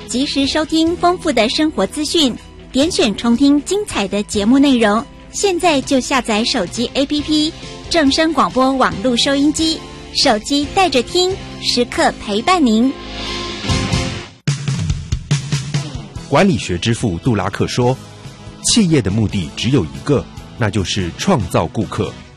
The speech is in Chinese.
及时收听丰富的生活资讯，点选重听精彩的节目内容。现在就下载手机 APP 正声广播网络收音机，手机带着听，时刻陪伴您。 管理学之父杜拉克说，企业的目的只有一个，那就是创造顾客。